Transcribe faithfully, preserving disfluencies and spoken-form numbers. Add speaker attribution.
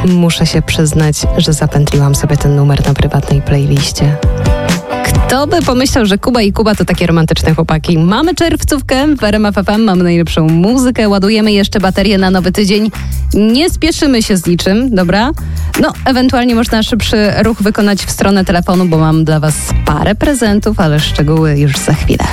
Speaker 1: muszę się przyznać, że zapętliłam sobie ten numer na prywatnej playliście. Kto by pomyślał, że Kuba i Kuba to takie romantyczne chłopaki. Mamy czerwcówkę w R M F F M, mamy najlepszą muzykę, ładujemy jeszcze baterię na nowy tydzień. Nie spieszymy się z niczym, dobra? No, ewentualnie można szybszy ruch wykonać w stronę telefonu, bo mam dla was parę prezentów, ale szczegóły już za chwilę.